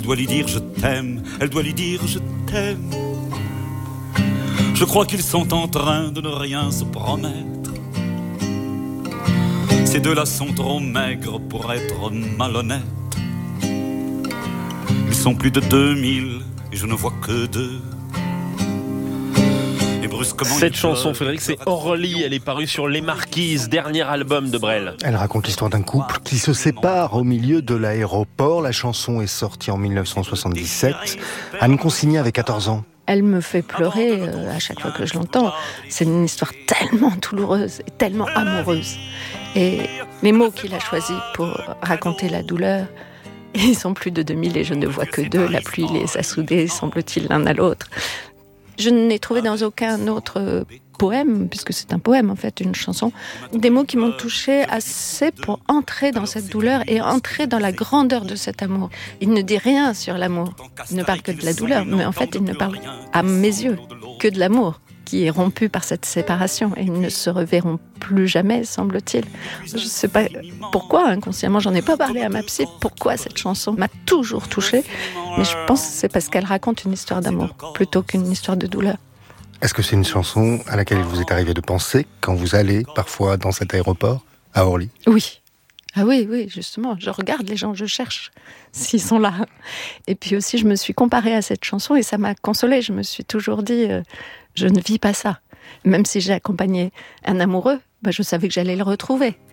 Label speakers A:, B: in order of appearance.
A: Il doit lui dire je t'aime, elle doit lui dire je t'aime. Je crois qu'ils sont en train de ne rien se promettre. Ces deux-là sont trop maigres pour être malhonnêtes. Ils sont plus de 2000 et je ne vois que deux.
B: Cette chanson, Frédéric, c'est Orly. Elle est parue sur Les Marquises, dernier album de Brel.
C: Elle raconte l'histoire d'un couple qui se sépare au milieu de l'aéroport. La chanson est sortie en 1977. Anne Consigny avait 14 ans.
D: Elle me fait pleurer à chaque fois que je l'entends. C'est une histoire tellement douloureuse et tellement amoureuse. Et les mots qu'il a choisis pour raconter la douleur, ils sont plus de 2000 et je ne vois que deux. La pluie les a soudés, semble-t-il, l'un à l'autre. Je n'ai trouvé dans aucun autre poème, puisque c'est un poème en fait, une chanson, des mots qui m'ont touchée assez pour entrer dans cette douleur et entrer dans la grandeur de cet amour. Il ne dit rien sur l'amour, il ne parle que de la douleur, mais en fait il ne parle à mes yeux que de l'amour qui est rompu par cette séparation et ils ne se reverront plus jamais, semble-t-il. Je ne sais pas pourquoi, inconsciemment, j'en ai pas parlé à ma psy, pourquoi cette chanson m'a toujours touchée, mais je pense que c'est parce qu'elle raconte une histoire d'amour plutôt qu'une histoire de douleur.
C: Est-ce que c'est une chanson à laquelle il vous est arrivé de penser quand vous allez parfois dans cet aéroport à Orly ?
D: Oui. Ah oui, justement, je regarde les gens, je cherche s'ils sont là. Et puis aussi, je me suis comparée à cette chanson et ça m'a consolée. Je me suis toujours dit, je ne vis pas ça. Même si j'ai accompagné un amoureux, je savais que j'allais le retrouver.